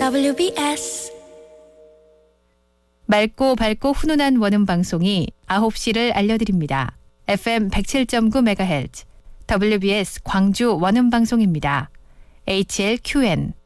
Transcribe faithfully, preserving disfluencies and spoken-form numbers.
더블유비에스 맑고 밝고 훈훈한 원음 방송이 아홉 시를 알려드립니다. 에프엠 백칠 점 구 메가헤르츠 더블유비에스 광주 원음 방송입니다. 에이치엘큐엔